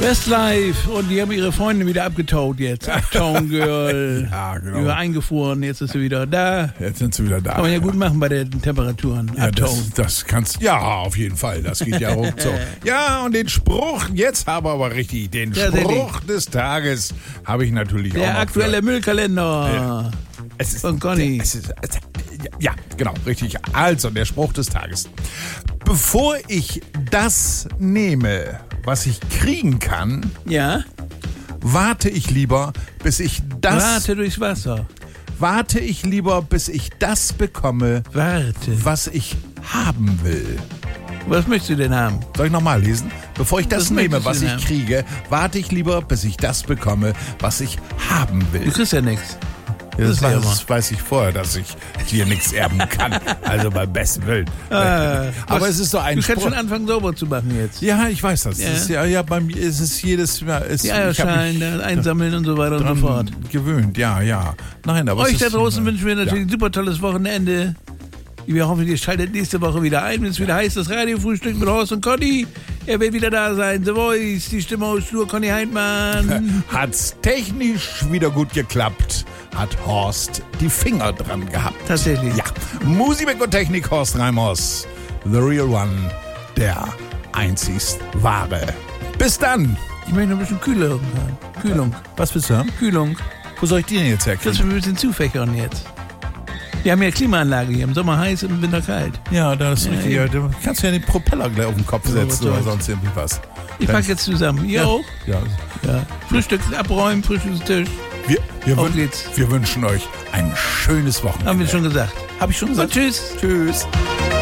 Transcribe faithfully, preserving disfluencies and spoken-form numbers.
Westlife und die haben ihre Freunde wieder abgetaut jetzt. Uptown Girl. Ja, genau. Über eingefuhren, jetzt ist sie wieder da. Jetzt sind sie wieder da. Kann man ja gut machen bei den Temperaturen. Ja, Uptown. das, das kannst ja, auf jeden Fall. Das geht ja ruckzuck. Ja, und den Spruch, jetzt haben wir aber richtig, den Ja, Spruch des Tages habe ich natürlich auch Der noch aktuelle für- Müllkalender. Ja. Es ist, Von Conny. Es ist, es, ja, genau, richtig. Also, der Spruch des Tages. Bevor ich das nehme, was ich kriegen kann, Ja? warte ich lieber, bis ich das... Warte durchs Wasser. Warte ich lieber, bis ich das bekomme, Warte. was ich haben will. Was möchtest du denn haben? Soll ich nochmal lesen? Bevor ich das Was nehme, möchtest du was denn ich haben? kriege, warte ich lieber, bis ich das bekomme, was ich haben will. Du kriegst ja nichts. Ja, das, ist ja weiß, immer. das weiß ich vorher, dass ich dir nichts erben kann. Also beim besten Willen. Ah, Aber was- es ist so ein Du kannst Spruch. schon anfangen, sauber zu machen jetzt. Ja, ich weiß das. Ja. Das ist ja, ja, bei mir ist es jedes Mal. Es, Die ich hab Eierschalen mich da einsammeln und so weiter und so dran fort. gewöhnt, ja, ja. Nein, aber Euch es da ist, draußen wünschen wir natürlich ja. ein super tolles Wochenende. Wir hoffen, ihr schaltet nächste Woche wieder ein, wenn es wieder heißt, das Radiofrühstück mit Horst und Conny. Er wird wieder da sein. The Voice, die Stimme aus Stur, Conny Heintmann. Hat's technisch wieder gut geklappt, hat Horst die Finger dran gehabt. Tatsächlich. Ja, Musik und Technik, Horst Reimers. The Real One, der einzigst wahre. Bis dann. Ich möchte noch ein bisschen Kühlung haben. Kühlung. Was willst du haben? Kühlung. Wo soll ich die denn jetzt Das herkriegen? wir ein bisschen zufächern jetzt. Wir haben ja Klimaanlage hier. Im Sommer heiß, im Winter kalt. Ja, das ist Ja, richtig. Ja, du kannst ja den Propeller gleich auf den Kopf Ja, setzen was oder soll's. sonst irgendwie was. Ich Dann- pack jetzt zusammen. Ihr auch? Ja. Ja. Frühstück abräumen, Frühstückstisch. Wir, wir, Auf wün- geht's. wir wünschen euch ein schönes Wochenende. Haben wir schon gesagt. Hab ich schon Und gesagt? tschüss. Tschüss.